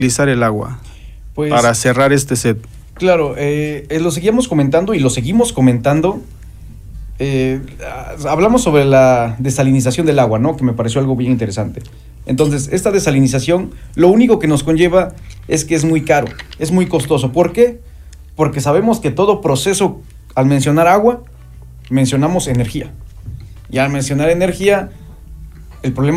utilizar el agua Pues, para cerrar este set? claro, lo seguíamos comentando y lo seguimos comentando. Hablamos sobre la desalinización del agua, ¿no? Que me pareció algo bien interesante. Entonces, esta desalinización, lo único que nos conlleva es que es muy caro, es muy costoso. ¿Por qué? Porque sabemos que todo proceso, al mencionar agua, mencionamos energía. Y al mencionar energía, el problema